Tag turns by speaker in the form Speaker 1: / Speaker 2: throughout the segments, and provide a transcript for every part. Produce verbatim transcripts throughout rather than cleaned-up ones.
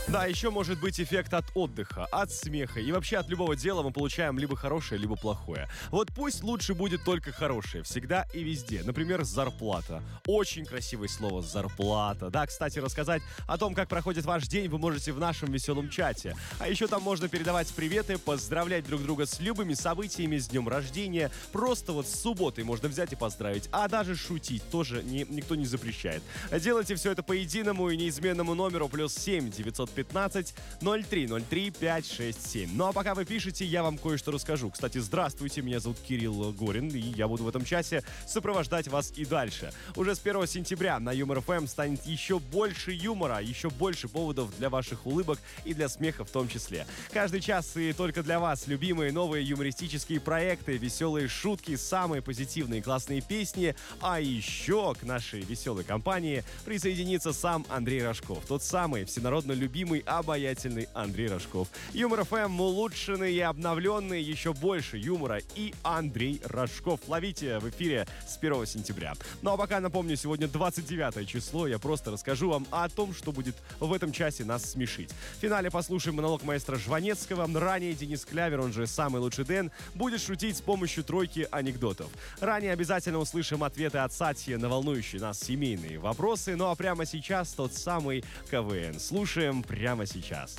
Speaker 1: Да, еще может быть эффект от отдыха, от смеха и вообще от любого дела мы получаем либо хорошее, либо плохое. Вот пусть лучше будет только хорошее, всегда и везде. Например, зарплата. Очень красивое слово «зарплата». Да, кстати, рассказать о том, как проходит ваш день, вы можете в нашем веселом чате. А еще там можно передавать приветы, поздравлять друг друга с любыми событиями, с днем рождения. Просто вот с субботой можно взять и поздравить. А даже шутить тоже не, никто не запрещает. Делайте все это по единому и неизменному номеру плюс семь девятьсот пятнадцать ноль три ноль три пять шесть семь. Ну а пока вы пишете, я вам кое-что расскажу. Кстати, здравствуйте, меня зовут Кирилл Горин, и я буду в этом часе сопровождать вас и дальше. Уже с первого сентября на Юмор ФМ станет еще больше юмора, еще больше поводов для ваших улыбок и для смеха в том числе. Каждый час и только для вас любимые новые юмористические проекты, веселые шутки, самые позитивные классные песни, а еще к нашей веселой компании присоединится сам Андрей Рожков, тот самый всенародно любимый, обаятельный Андрей Рожков. Юмор ФМ улучшенный и обновленный, еще больше юмора и Андрей Рожков. Ловите в эфире с первого сентября. Ну а пока напомню, сегодня двадцать девятое число, я просто расскажу вам о том, что будет в этом часе нас смешить. В финале послушаем монолог маэстро Жванецкого. Ранее Денис Клявер, он же самый лучший Дэн, будет шутить с помощью тройки анекдотов. Ранее обязательно услышим ответы от Сати на волнующие нас семейные вопросы. Ну а прямо сейчас тот самый КВН. Слушаем прямо сейчас.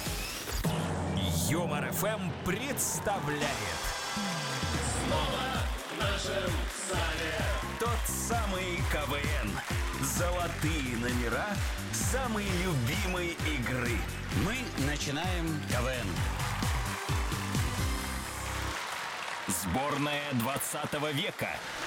Speaker 2: Юмор ФМ представляет
Speaker 3: Снова в нашем зале
Speaker 2: тот самый КВН. Золотые номера самой любимой игры.
Speaker 4: Мы начинаем КВН.
Speaker 2: Сборная двадцатого века.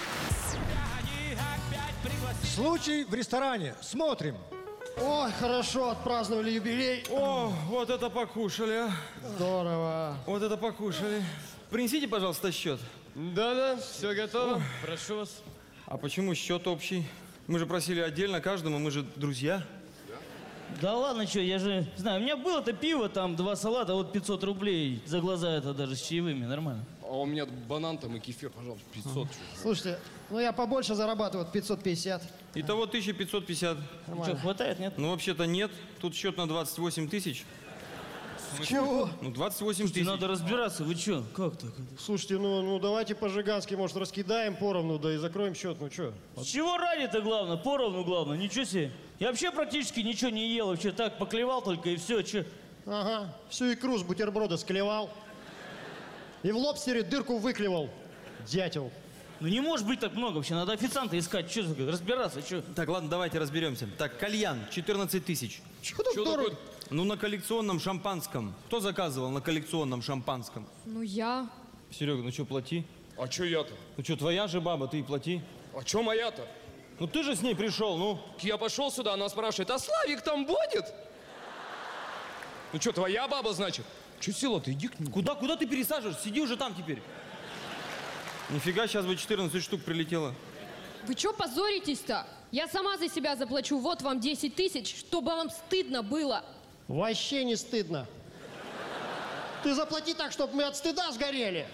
Speaker 5: Случай в ресторане. Смотрим.
Speaker 6: Ой, хорошо, отпраздновали юбилей.
Speaker 7: О, вот это покушали, а.
Speaker 6: Здорово.
Speaker 7: Вот это покушали. Принесите, пожалуйста, счет.
Speaker 8: Да-да, все готово. О. Прошу вас.
Speaker 7: А почему счет общий? Мы же просили отдельно каждому, мы же друзья.
Speaker 9: Да ладно, что, я же знаю, у меня было-то пиво, там, два салата, вот пятьсот рублей за глаза, это даже с чаевыми, нормально.
Speaker 8: А у меня банан там и кефир, пожалуйста, пятьсот.
Speaker 6: Ага. Слушайте, ну я побольше зарабатываю, пятьсот пятьдесят.
Speaker 7: Итого тысяча пятьсот пятьдесят.
Speaker 9: Что, хватает, нет?
Speaker 7: Ну, вообще-то нет, тут счет на двадцать восемь тысяч.
Speaker 6: Чего?
Speaker 7: Ну, двадцать восемь тысяч.
Speaker 9: Надо разбираться, вы что, как так?
Speaker 6: Слушайте, ну, ну давайте по-жигански, может, раскидаем поровну, да и закроем счет, ну что?
Speaker 9: С чего ради-то главное, поровну главное, ничего себе. Я вообще практически ничего не ел, вообще так поклевал только и все, че.
Speaker 6: Ага, всю икру с бутерброда склевал. И в лобстере дырку выклевал. Дятел.
Speaker 9: Ну не может быть так много вообще, надо официанта искать, что разбираться, что.
Speaker 7: Так, ладно, давайте разберемся. Так, кальян, четырнадцать тысяч.
Speaker 6: Чего так дорого?
Speaker 8: Такое?
Speaker 7: Ну, на коллекционном шампанском. Кто заказывал на коллекционном шампанском?
Speaker 10: Ну, я.
Speaker 7: Серега, ну что, плати.
Speaker 8: А че я-то?
Speaker 7: Ну что, твоя же баба, ты и плати.
Speaker 8: А че моя-то?
Speaker 7: Ну ты же с ней пришел, ну.
Speaker 8: Я пошел сюда, она спрашивает, а Славик там будет? Ну что, твоя баба, значит? Че села-то, иди к нему.
Speaker 7: Куда, куда ты пересаживаешь? Сиди уже там теперь. Нифига, сейчас бы четырнадцать штук прилетело.
Speaker 10: Вы чё позоритесь-то? Я сама за себя заплачу, вот вам десять тысяч, чтобы вам стыдно было.
Speaker 6: Вообще не стыдно. Ты заплати так, чтобы мы от стыда сгорели.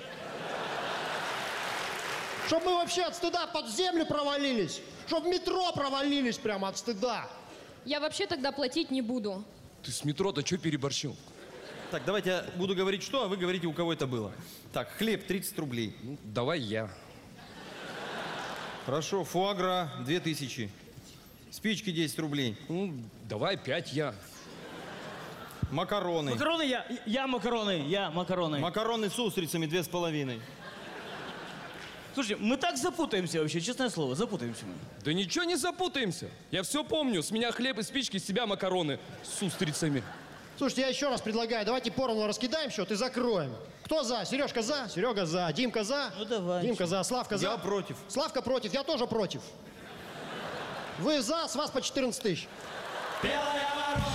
Speaker 6: Чтобы мы вообще от стыда под землю провалились. Чтобы в метро провалились прямо от стыда.
Speaker 10: Я вообще тогда платить не буду.
Speaker 8: Ты с метро-то че переборщил?
Speaker 7: Так, давайте я буду говорить что, а вы говорите, у кого это было. Так, хлеб тридцать рублей.
Speaker 8: Ну, давай я.
Speaker 7: Хорошо, фуагра две тысячи. Спички десять рублей.
Speaker 8: Ну, давай пять я.
Speaker 7: Макароны.
Speaker 9: Макароны я, я макароны, я макароны.
Speaker 7: Макароны с устрицами две с половиной.
Speaker 9: Слушайте, мы так запутаемся вообще, честное слово, запутаемся мы.
Speaker 8: Да ничего не запутаемся. Я все помню. С меня хлеб и спички, с тебя макароны с устрицами.
Speaker 6: Слушайте, я еще раз предлагаю, давайте поровну раскидаем счет и закроем. Кто за? Сережка за, Серега за, Димка за.
Speaker 9: Ну давай.
Speaker 6: Димка за, Славка за.
Speaker 7: Я против.
Speaker 6: Славка против, я тоже против. Вы за, с вас по четырнадцать тысяч.
Speaker 9: Белая ворона!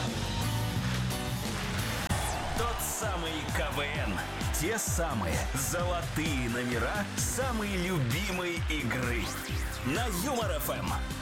Speaker 2: Тот самый КВН. Те самые золотые номера самой любимой игры. На Юмор ФМ.